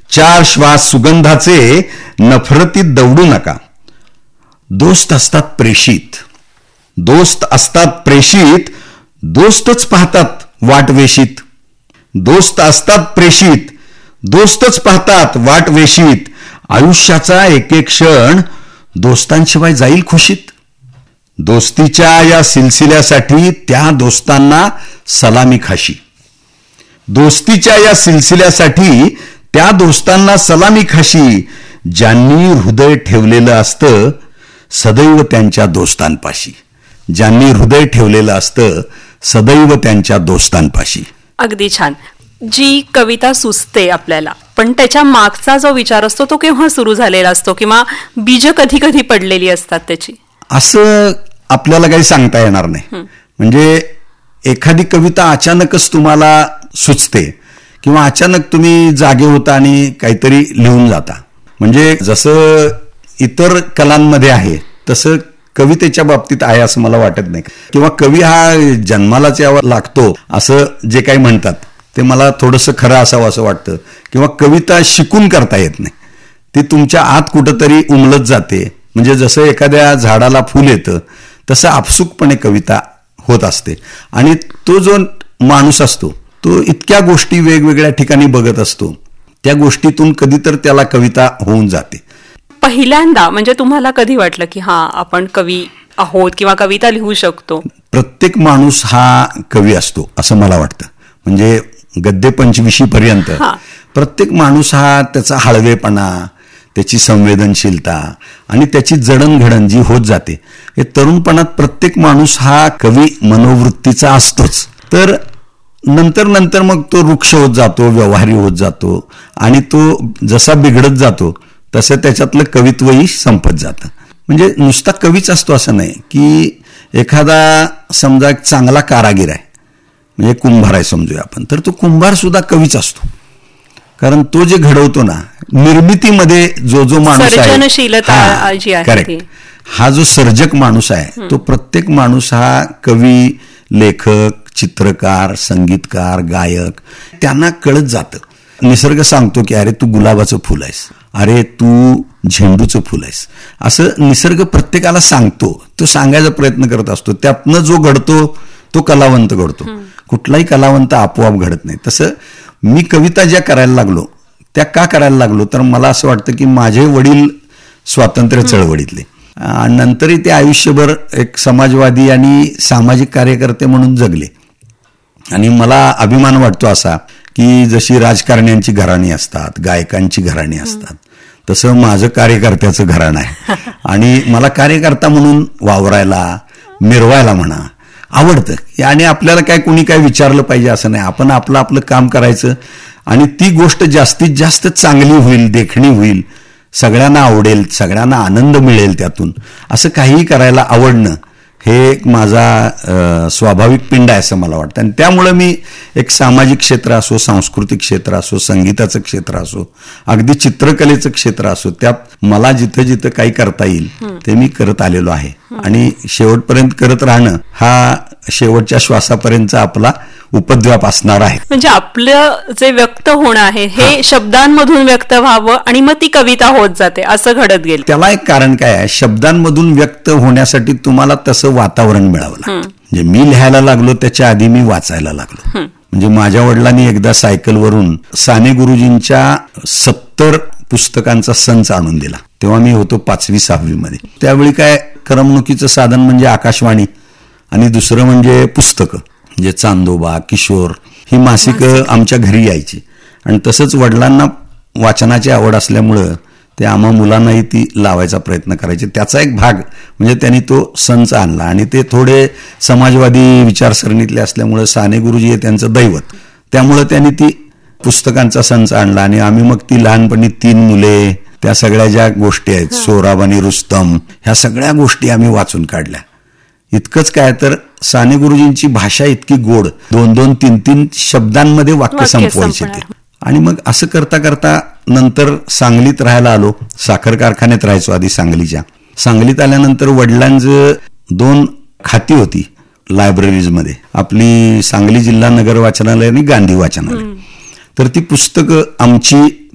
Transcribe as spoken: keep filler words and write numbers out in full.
चार श्वास सुगंधाचे नफरतीत दौडू नका. दोस्त असतात प्रेषित, दोस्त असतात प्रेषित, दोस्तच पाहतात वाटवेशीत. दोस्त असतात प्रेषित, दोस्तच पाहतात वाटवेशीत. आयुष्याचा एक एक क्षण दोस्तांशिवाय जाईल खुशीत. दोस्तीच्या या सिलसिल्यासाठी त्या दोस्तांना सलामी खाशी. दोस्तीच्या या सिलसिल्यासाठी त्या दोस्तांना सलामी खाशी. ज्यांनी हृदय ठेवलेलं असतं सदैव त्यांच्या दोस्तांपाशी. ज्यांनी हृदय ठेवलेलं असतं सदैव त्यांच्या दोस्तांपाशी. अगदी छान. जी कविता सुचते आपल्याला, पण त्याच्या मागचा जो विचार असतो तो केव्हा सुरू झालेला असतो किंवा बीज कधी कधी पडलेली असतात त्याची, असं आपल्याला काही सांगता येणार नाही. म्हणजे एखादी कविता अचानकच तुम्हाला सुचते किंवा अचानक तुम्ही जागे होता आणि काहीतरी लिहून जाता. म्हणजे जसं इतर कलांमध्ये आहे तसं कवितेच्या बाबतीत आहे असं मला वाटत नाही. किंवा कवी हा जन्मालाच यावा लागतो असं जे काही म्हणतात ते मला थोडंसं खरं असावं असं वाटतं. किंवा कविता शिकून करता येत नाही, ती तुमच्या आत कुठंतरी उमलत जाते. म्हणजे जसं एखाद्या झाडाला फूल येतं तसं आपसुकपणे कविता होत असते. आणि तो जो माणूस असतो तो इतक्या गोष्टी वेगवेगळ्या ठिकाणी बघत असतो, त्या गोष्टीतून कधी तर त्याला कविता होऊन जाते. पहिल्यांदा म्हणजे तुम्हाला कधी वाटलं की हा आपण कवी आहोत किंवा कविता लिहू शकतो? प्रत्येक माणूस हा कवी असतो असं मला वाटतं. म्हणजे गद्य पंचविशी पर्यंत प्रत्येक माणूस हा त्याचा हळवेपणा, त्याची संवेदनशीलता आणि त्याची जडणघडण जी होत जाते, हे तरुणपणात प्रत्येक माणूस हा कवी मनोवृत्तीचा असतोच. तर नंतर नंतर मग तो वृक्ष होत जातो, व्यवहारी होत जातो आणि तो जसा बिघडत जातो तसं त्याच्यातलं कवित्वही संपत जातं. म्हणजे नुसता कवीच असतो असं नाही की एखादा समजा एक चांगला कारागीर आहे, म्हणजे कुंभार आहे समजूया आपण, तर तो कुंभार सुद्धा कवीच असतो. कारण तो जे घडवतो ना निर्मितीमध्ये जो जो माणूस आहे, करेक्ट, हा जो सर्जक माणूस आहे तो प्रत्येक माणूस हा कवी, लेखक, चित्रकार, संगीतकार, गायक, त्यांना कळत जातं. निसर्ग सांगतो की अरे तू गुलाबाचं फुल आहेस, अरे तू झेंडूचं फुल आहेस, असं निसर्ग प्रत्येकाला सांगतो. तो सांगायचा प्रयत्न करत असतो. त्यातनं जो घडतो तो कलावंत घडतो. कुठलाही कलावंत आपोआप घडत नाही. तसं मी कविता ज्या करायला लागलो त्या का करायला लागलो तर मला असं वाटतं की माझे वडील स्वातंत्र्य चळवळीतले, नंतरही ते आयुष्यभर एक समाजवादी आणि सामाजिक कार्यकर्ते म्हणून जगले. आणि मला अभिमान वाटतो असा की जशी राजकारण्यांची घराणी असतात, गायकांची घराणी असतात, तसं माझं कार्यकर्त्याचं घराणं आहे. आणि मला कार्यकर्ता म्हणून वावरायला, मिरवायला म्हणा आवडतं. आणि आपल्याला काय कोणी काय विचारलं पाहिजे असं नाही. आपण आपलं आपलं काम करायचं आणि ती गोष्ट जास्तीत जास्त चांगली होईल, देखणी होईल, सगळ्यांना आवडेल, सगळ्यांना आनंद मिळेल त्यातून, असं काहीही करायला आवडणं हे एक माझा स्वाभाविक पिंड आहे असं मला वाटतं. आणि त्यामुळं मी एक सामाजिक क्षेत्र असो, सांस्कृतिक क्षेत्र असो, संगीताचं क्षेत्र असो, अगदी चित्रकलेचं क्षेत्र असो, त्यात मला जिथं जिथं काही करता येईल ते मी करत आलेलो आहे. आणि शेवटपर्यंत करत राहणं हा शेवटच्या श्वासापर्यंतचा आपला उपद्व्याप असणार आहे. म्हणजे आपलं जे व्यक्त होणं आहे हे शब्दांमधून व्यक्त व्हावं आणि मग ती कविता होत जाते असं घडत गेलं. त्याला एक कारण काय आहे, शब्दांमधून व्यक्त होण्यासाठी तुम्हाला तसं वातावरण मिळावं लागतं. म्हणजे मी लिहायला लागलो त्याच्या आधी मी वाचायला लागलो. म्हणजे माझ्या वडिलांनी एकदा सायकलवरून साने गुरुजींच्या सत्तर पुस्तकांचा संच आणून दिला. तेव्हा मी होतो पाचवी सहावी मध्ये. त्यावेळी काय करमणुकीचं साधन म्हणजे आकाशवाणी आणि दुसरं म्हणजे पुस्तकं, म्हणजे चांदोबा, किशोर ही मासिकं आमच्या घरी यायची. आणि तसंच वडिलांना वाचनाची आवड असल्यामुळं ते आम्हा मुलांनाही ती लावायचा प्रयत्न करायचे. त्याचा एक भाग म्हणजे त्यांनी तो संच आणला. आणि ते थोडे समाजवादी विचारसरणीतले असल्यामुळं साने गुरुजी हे त्यांचं दैवत, त्यामुळं त्यांनी ती पुस्तकांचा संच आणला. आणि आम्ही मग ती लहानपणी तीन मुले, त्या सगळ्या ज्या गोष्टी आहेत, सोराब आणि रुस्तम, ह्या सगळ्या गोष्टी आम्ही वाचून काढल्या. इतकंच काय तर साने गुरुजींची भाषा इतकी गोड, दोन दोन तीन तीन शब्दांमध्ये वाक्य संपवायची ते. आणि मग असं करता करता नंतर सांगलीत राहायला आलो. साखर कारखान्यात राहायचो आधी सांगलीच्या. सांगलीत आल्यानंतर वडिलांचं दोन खाती होती लायब्ररीजमध्ये, आपली सांगली जिल्हा नगर वाचनालय आणि गांधी वाचनालय. तर ती पुस्तकं आमची